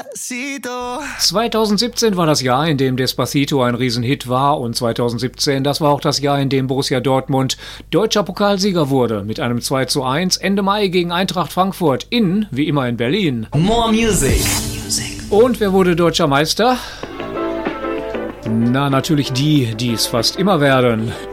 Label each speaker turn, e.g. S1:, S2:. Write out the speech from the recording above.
S1: Despacito.
S2: 2017 war das Jahr, in dem Despacito ein Riesenhit war, und 2017, das war auch das Jahr, in dem Borussia Dortmund deutscher Pokalsieger wurde, mit einem 2:1 Ende Mai gegen Eintracht Frankfurt, wie immer in Berlin.
S1: More Music.
S2: Und wer wurde deutscher Meister? Na, natürlich die es fast immer werden.